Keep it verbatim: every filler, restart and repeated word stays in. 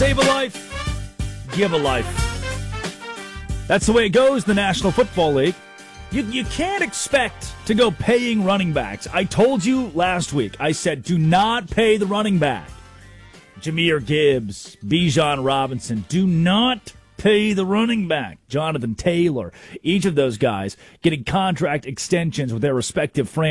Save a life, give a life. That's the way it goes in the National Football League. You, you can't expect to go paying running backs. I told you last week, I said do not pay the running back. Jahmyr Gibbs, Bijan Robinson, do not pay the running back. Jonathan Taylor, each of those guys getting contract extensions with their respective franchises.